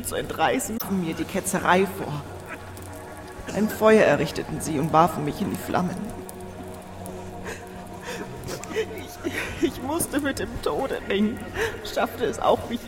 Menschen zu entreißen, mir die Ketzerei vor. Ein Feuer errichteten sie und warfen mich in die Flammen. Ich musste mit dem Tode ringen, schaffte es auch, mich